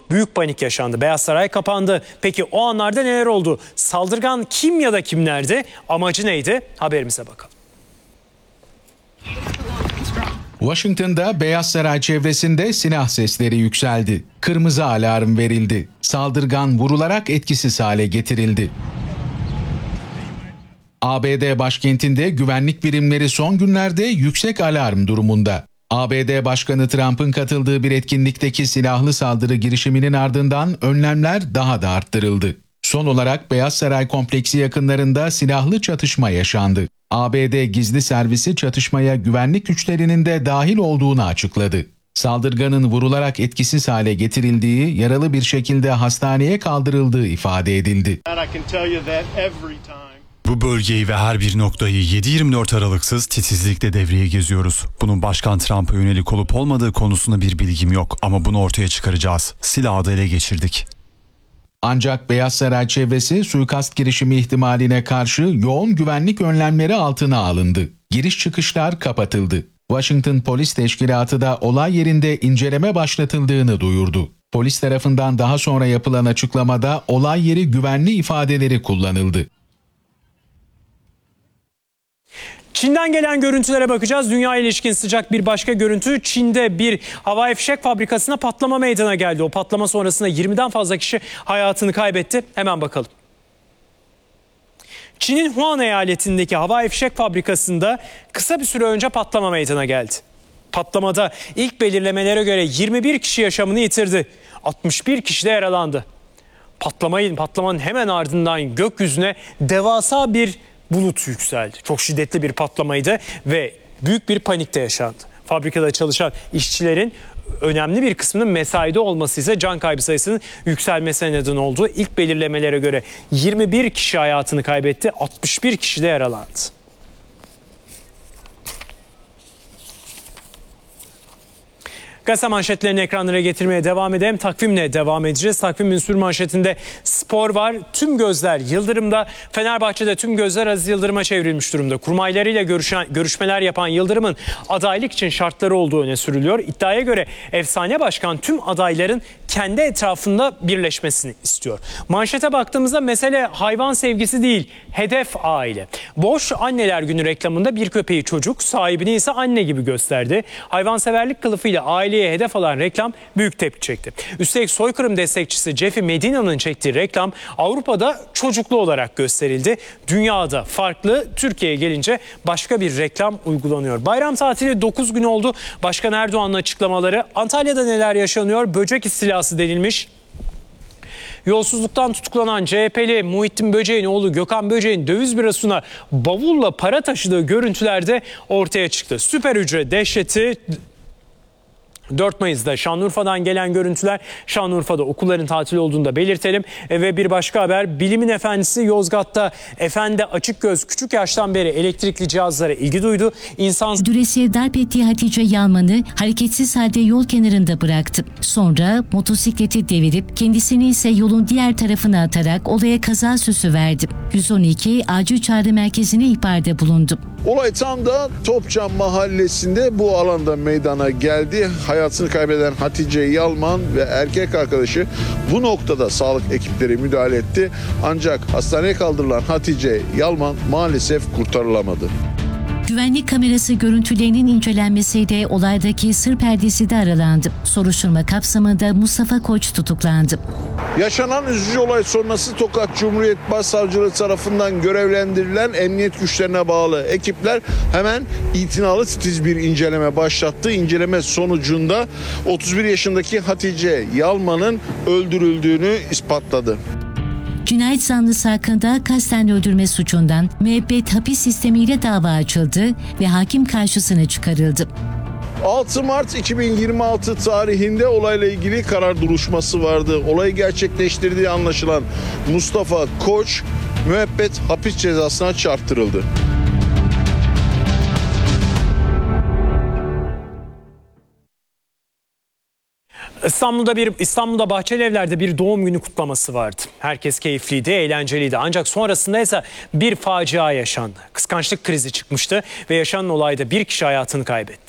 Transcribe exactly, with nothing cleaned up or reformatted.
Büyük panik yaşandı. Beyaz Saray kapandı. Peki o anlarda neler oldu? Saldırgan kim ya da kimlerdi? Amacı neydi? Haberimize bakalım. Washington'da Beyaz Saray çevresinde silah sesleri yükseldi. Kırmızı alarm verildi. Saldırgan vurularak etkisiz hale getirildi. A B D başkentinde güvenlik birimleri son günlerde yüksek alarm durumunda. A B D Başkanı Trump'ın katıldığı bir etkinlikteki silahlı saldırı girişiminin ardından önlemler daha da arttırıldı. Son olarak Beyaz Saray kompleksi yakınlarında silahlı çatışma yaşandı. A B D gizli servisi çatışmaya güvenlik güçlerinin de dahil olduğunu açıkladı. Saldırganın vurularak etkisiz hale getirildiği, yaralı bir şekilde hastaneye kaldırıldığı ifade edildi. Bu bölgeyi ve her bir noktayı yedi yirmi dört aralıksız titizlikle devreye geziyoruz. Bunun Başkan Trump'a yönelik olup olmadığı konusunda bir bilgim yok ama bunu ortaya çıkaracağız. Silahı da ele geçirdik. Ancak Beyaz Saray çevresi suikast girişimi ihtimaline karşı yoğun güvenlik önlemleri altına alındı. Giriş çıkışlar kapatıldı. Washington Polis Teşkilatı da olay yerinde inceleme başlatıldığını duyurdu. Polis tarafından daha sonra yapılan açıklamada olay yeri güvenli ifadeleri kullanıldı. Çin'den gelen görüntülere bakacağız. Dünya ilişkin sıcak bir başka görüntü. Çin'de bir havai fişek fabrikasına patlama meydana geldi. O patlama sonrasında yirmiden fazla kişi hayatını kaybetti. Hemen bakalım. Çin'in Hunan eyaletindeki havai fişek fabrikasında kısa bir süre önce patlama meydana geldi. Patlamada ilk belirlemelere göre yirmi bir kişi yaşamını yitirdi. altmış bir kişi de yaralandı. Patlamayın, patlamanın hemen ardından gökyüzüne devasa bir bulut yükseldi. Çok şiddetli bir patlamaydı ve büyük bir panik de yaşandı. Fabrikada çalışan işçilerin önemli bir kısmının mesaide olması ise can kaybı sayısının yükselmesine neden oldu. İlk belirlemelere göre yirmi bir kişi hayatını kaybetti, altmış bir kişi de yaralandı. Gazete manşetlerini ekranlara getirmeye devam edelim. Takvimle devam edeceğiz. Takvimin sür manşetinde spor var. Tüm gözler Yıldırım'da. Fenerbahçe'de tüm gözler Aziz Yıldırım'a çevrilmiş durumda. Kurmaylarıyla görüşen, görüşmeler yapan Yıldırım'ın adaylık için şartları olduğu öne sürülüyor. İddiaya göre efsane başkan tüm adayların kendi etrafında birleşmesini istiyor. Manşete baktığımızda mesele hayvan sevgisi değil, hedef aile. Boş Anneler Günü reklamında bir köpeği çocuk, sahibini ise anne gibi gösterdi. Hayvanseverlik kılıfıyla aileye hedef alan reklam büyük tepki çekti. Üstelik soykırım destekçisi Jeffy Medina'nın çektiği reklam Avrupa'da çocuklu olarak gösterildi. Dünyada farklı, Türkiye'ye gelince başka bir reklam uygulanıyor. Bayram tatili dokuz gün oldu. Başkan Erdoğan'ın açıklamaları. Antalya'da neler yaşanıyor? Böcek istilası denilmiş. Yolsuzluktan tutuklanan C H P'li Muhittin Böcek'in oğlu Gökhan Böcek'in döviz bürosuna bavulla para taşıdığı görüntülerde ortaya çıktı. Süper hücre dehşeti. dört Mayıs'da Şanlıurfa'dan gelen görüntüler. Şanlıurfa'da okulların tatil olduğunu da belirtelim. E ve bir başka haber, bilimin efendisi Yozgat'ta Efendi Açıkgöz küçük yaştan beri elektrikli cihazlara ilgi duydu. İnsan Düresiye darp ettiği Hatice Yalman'ı hareketsiz halde yol kenarında bıraktı. Sonra motosikleti devirip kendisini ise yolun diğer tarafına atarak olaya kaza süsü verdi. yüz on iki acil çağrı merkezine ihbarda bulundu. Olay tam da Topçam Mahallesi'nde bu alanda meydana geldi. Hayatını kaybeden Hatice Yalman ve erkek arkadaşı bu noktada sağlık ekipleri müdahale etti. Ancak hastaneye kaldırılan Hatice Yalman maalesef kurtarılamadı. Güvenlik kamerası görüntülerinin incelenmesiyle olaydaki sır perdesi de aralandı. Soruşturma kapsamında Mustafa Koç tutuklandı. Yaşanan üzücü olay sonrası Tokat Cumhuriyet Başsavcılığı tarafından görevlendirilen emniyet güçlerine bağlı ekipler hemen itinalı titiz bir inceleme başlattı. İnceleme sonucunda otuz bir yaşındaki Hatice Yalman'ın öldürüldüğünü ispatladı. Cinayet zanlısı hakkında kasten öldürme suçundan müebbet hapis sistemiyle dava açıldı ve hakim karşısına çıkarıldı. altı Mart iki bin yirmi altı tarihinde olayla ilgili karar duruşması vardı. Olayı gerçekleştirdiği anlaşılan Mustafa Koç müebbet hapis cezasına çarptırıldı. İstanbul'da bir İstanbul'da Bahçelievler'de bir doğum günü kutlaması vardı. Herkes keyifliydi, eğlenceliydi. Ancak sonrasında ise bir facia yaşandı. Kıskançlık krizi çıkmıştı ve yaşanan olayda bir kişi hayatını kaybetti.